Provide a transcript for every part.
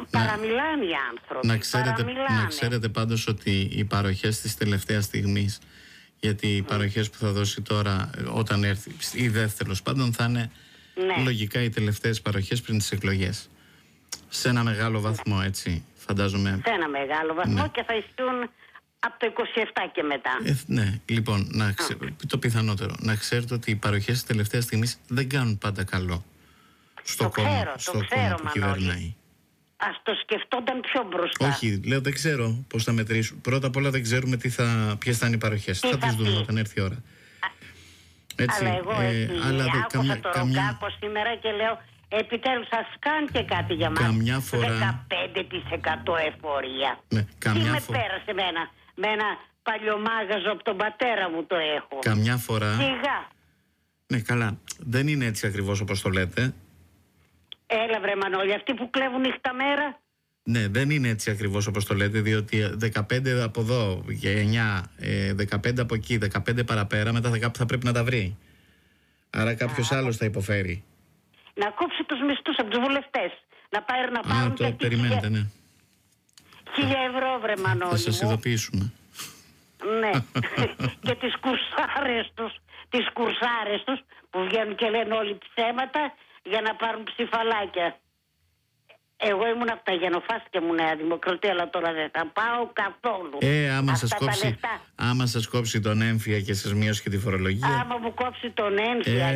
Παραμιλάνε οι άνθρωποι. Να ξέρετε πάντως ότι οι παροχές της τελευταίας στιγμής, γιατί οι παροχές που θα δώσει τώρα όταν έρθει η δεύτερος πάντων θα είναι λογικά οι τελευταίες παροχές πριν τις εκλογές. Σε ένα μεγάλο βαθμό, έτσι φαντάζομαι. Σε ένα μεγάλο βαθμό και θα ισχύουν από το 27 και μετά. Ναι, λοιπόν, το πιθανότερο. Να ξέρετε ότι οι παροχές της τελευταίας στιγμής δεν κάνουν πάντα καλό στο κόμμα που κυβερνάει. Ας το σκεφτόταν πιο μπροστά. Όχι, λέω δεν ξέρω πώς θα μετρήσουν. Πρώτα απ' όλα δεν ξέρουμε ποιες θα είναι οι παροχές. Θα τις δούμε όταν έρθει η ώρα. Έτσι, αλλά εγώ άκουσα το Ρογκάκο σήμερα και λέω επιτέλους σας κάνει και κάτι για μας. Καμιά φορά 15% εφορία. Ναι, τι με πέρασε με ένα παλιομάγαζο από τον πατέρα μου το έχω. Καμιά φορά. Σιγά. Ναι, καλά. Δεν είναι έτσι ακριβώς όπως το λέτε. Έλα βρε Μανώλη, αυτοί που κλέβουν νύχτα μέρα. Ναι, δεν είναι έτσι ακριβώς όπως το λέτε, διότι 15 από εδώ και 9, 15 από εκεί, 15 παραπέρα, μετά θα πρέπει να τα βρει. Άρα κάποιος άλλος θα υποφέρει. Να κόψει τους μισθούς από τους βουλευτές. Να πάει να πάρουν το περιμένετε, ναι. 1.000 ευρώ βρε Μανώλη. Θα σας ειδοποιήσουμε. Ναι. Και τις κουρσάρες τους που βγαίνουν και λένε όλοι ψέματα για να πάρουν ψηφαλάκια. Εγώ ήμουν από τα γενοφάσκια μου Νέα Δημοκρατία, αλλά τώρα δεν θα πάω καθόλου. Άμα σας κόψει τον έμφυα και σας μειώσει και τη φορολογία. Άμα μου κόψει τον έμφυα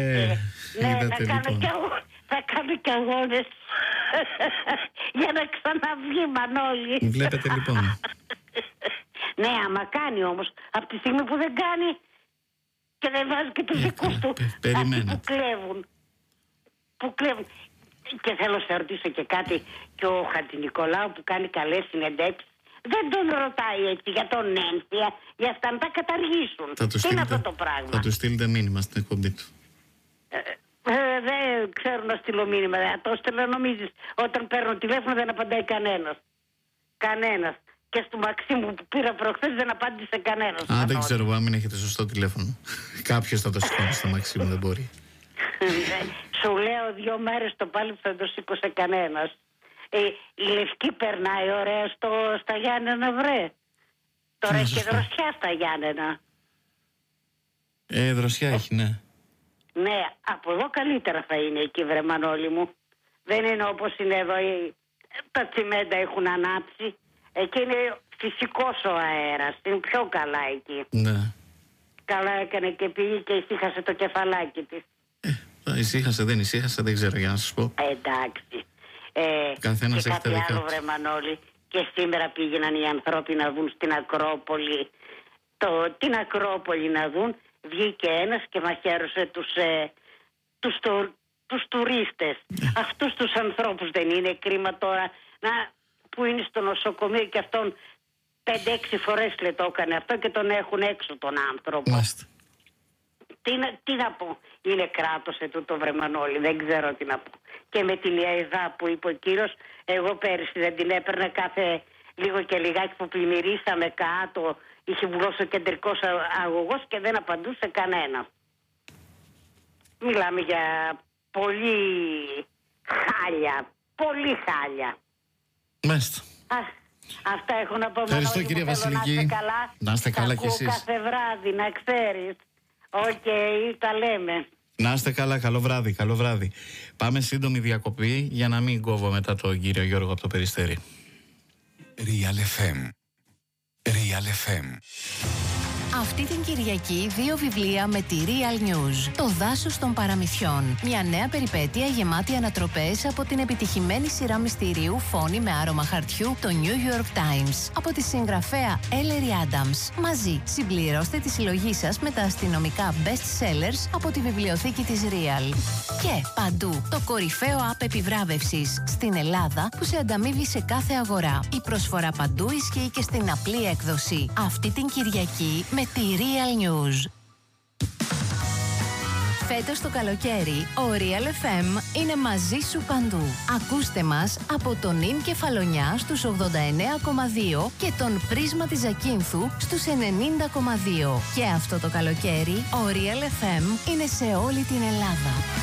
θα κάνω και αγώνες για να ξαναβγεί Μανώλη. Βλέπετε λοιπόν. Ναι, άμα κάνει όμως, από τη στιγμή που δεν κάνει και δεν βάζει και τους δικούς του που κλέβουν. Και θέλω να σε ρωτήσω και κάτι, και ο Χατζηνικολάου που κάνει καλές συνεντεύξεις δεν τον ρωτάει έτσι για τον έμφυα, για αυτά να τα καταργήσουν. Τι είναι αυτό το πράγμα? Θα του στείλετε μήνυμα στην εκπομπή του. Δεν ξέρω να στείλω μήνυμα. Το στείλω, νομίζεις? Όταν παίρνω τηλέφωνο δεν απαντάει κανένας. Και στο Μαξίμου που πήρα προχθές δεν απάντησε κανένας. Δεν ξέρω, αν μην έχετε σωστό τηλέφωνο. Κάποιος θα το σηκώνει στο Μαξίμου, δεν μπορεί. Σου λέω 2 μέρες το πάλι που θα το σήκωσε κανένας. Η Λευκή περνάει ωραία στα Γιάννενα βρε. Τώρα έχει και δροσιά στα Γιάννενα. Δροσιά έχει, ναι. Ναι, από εδώ καλύτερα θα είναι εκεί βρε Μανώλη μου. Δεν είναι όπως είναι εδώ, τα τσιμέντα έχουν ανάψει. Εκεί είναι φυσικός ο αέρας, είναι πιο καλά εκεί. Ναι. Καλά έκανε και πήγε και ησύχασε το κεφαλάκι της. Ησύχασε, δεν ησύχασε, δεν ξέρω για να σας πω. Εντάξει. Καθένας έχει τα δικά του. Και κάτι άλλο βρε Μανώλη, και σήμερα πήγαιναν οι ανθρώποι να δουν στην Ακρόπολη, την Ακρόπολη να δουν, βγήκε ένας και μαχαίρωσε τους τουρίστες. Αυτούς τους ανθρώπους δεν είναι κρίμα τώρα που είναι στο νοσοκομείο και αυτόν 5-6 φορές το έκανε αυτό και τον έχουν έξω τον άνθρωπο. Μάλιστα. Τι να πω, είναι κράτος τούτο βρε Μανώλη, δεν ξέρω τι να πω. Και με την ΙΑΕΔΑ που είπε ο κύριος, εγώ πέρυσι δεν την έπαιρνα κάθε λίγο και λιγάκι που πλημμυρίσαμε κάτω, είχε βουλώσει ο κεντρικός αγωγός και δεν απαντούσε κανένα. Μιλάμε για πολύ χάλια. Μάλιστα. Αυτά έχω να πω. Ευχαριστώ κυρία Βασιλική. Να είστε καλά κι εσείς. Κάθε βράδυ να ξέρεις. Τα λέμε. Να είστε καλά, καλό βράδυ. Πάμε σύντομη διακοπή για να μην κόβω μετά τον κύριο Γιώργο από το Περιστέρι. Real FM. Αυτή την Κυριακή 2 βιβλία με τη Real News. Το δάσος των παραμυθιών. Μια νέα περιπέτεια γεμάτη ανατροπές από την επιτυχημένη σειρά μυστηρίου Φόνη με άρωμα χαρτιού, το New York Times. Από τη συγγραφέα Ellery Adams. Μαζί συμπληρώστε τη συλλογή σας με τα αστυνομικά best sellers από τη βιβλιοθήκη της Real. Και παντού το κορυφαίο app επιβράβευσης στην Ελλάδα που σε ανταμείβει σε κάθε αγορά. Η προσφορά παντού ισχύει και στην απλή έκδοση. Αυτή την Κυριακή με τη Real News. Φέτος το καλοκαίρι, ο Real FM είναι μαζί σου παντού. Ακούστε μας από τον Ιν Κεφαλονιά στους 89,2 και τον Πρίσμα της Ζακίνθου στους 90,2. Και αυτό το καλοκαίρι, ο Real FM είναι σε όλη την Ελλάδα.